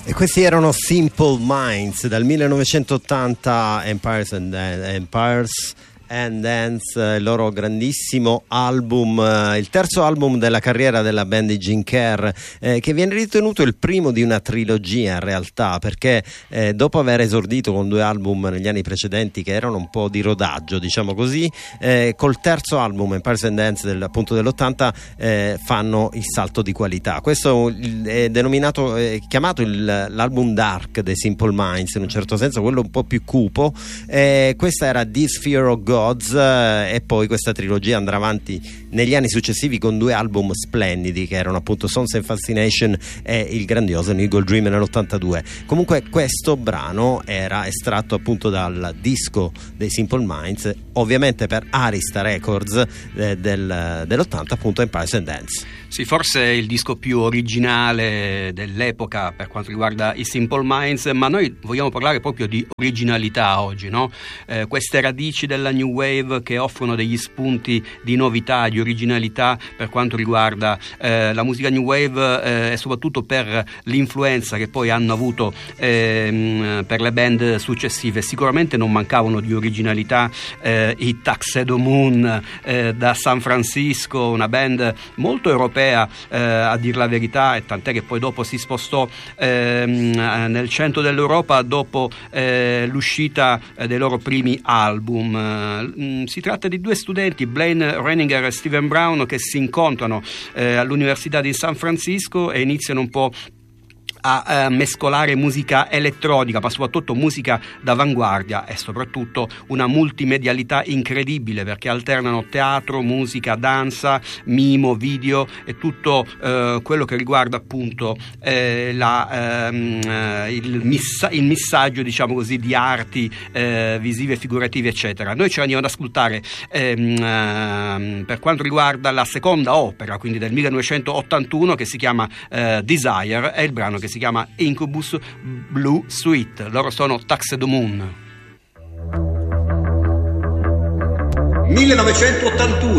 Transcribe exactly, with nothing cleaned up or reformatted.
E questi erano Simple Minds dal millenovecentottanta, Empires and Empires and Dance, il loro grandissimo album, il terzo album della carriera della band di Jim Kerr, eh, che viene ritenuto il primo di una trilogia in realtà, perché eh, dopo aver esordito con due album negli anni precedenti che erano un po' di rodaggio, diciamo così, eh, col terzo album Empires and Dance del, appunto dell'ottanta eh, fanno il salto di qualità. Questo è denominato, è chiamato il, l'album dark dei Simple Minds, in un certo senso quello un po' più cupo. Eh, questa era This Fear of God, e poi questa trilogia andrà avanti negli anni successivi con due album splendidi che erano appunto Songs and Fascination e il grandioso An Eagle Dream nell'ottantadue. Comunque questo brano era estratto appunto dal disco dei Simple Minds, ovviamente per Arista Records, eh, del, dell'ottanta, appunto Empires and Dance. Sì, forse è il disco più originale dell'epoca per quanto riguarda i Simple Minds, ma noi vogliamo parlare proprio di originalità oggi, no? Eh, queste radici della New Wave che offrono degli spunti di novità, di originalità per quanto riguarda eh, la musica New Wave, eh, e soprattutto per l'influenza che poi hanno avuto eh, per le band successive. Sicuramente non mancavano di originalità eh, i Tuxedo Moon eh, da San Francisco, una band molto europea eh, a dir la verità, e tant'è che poi dopo si spostò eh, nel centro dell'Europa dopo eh, l'uscita eh, dei loro primi album. Eh, si tratta di due studenti, Blaine Reininger e Steven Brown, che si incontrano eh, all'Università di San Francisco e iniziano un po' a uh, mescolare musica elettronica, ma soprattutto musica d'avanguardia e soprattutto una multimedialità incredibile, perché alternano teatro, musica, danza, mimo, video e tutto uh, quello che riguarda appunto eh, la, um, uh, il, missa- il missaggio, diciamo così, di arti uh, visive, figurative, eccetera. Noi ci andiamo ad ascoltare um, uh, per quanto riguarda la seconda opera, quindi del millenovecentottantuno, che si chiama uh, Desire, è il brano che si chiama Incubus Blue Suite. Loro sono Tuxedo Moon. millenovecentottantuno